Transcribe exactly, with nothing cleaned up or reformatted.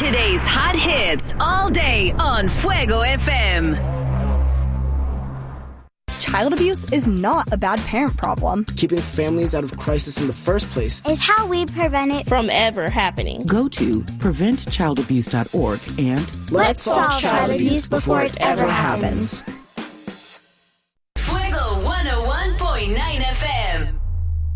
Today's hot hits all day on Fuego F M. Child abuse is not a bad parent problem. Keeping families out of crisis in the first place is how we prevent it from ever happening. Go to prevent child abuse dot org and let's solve child abuse before it ever happens.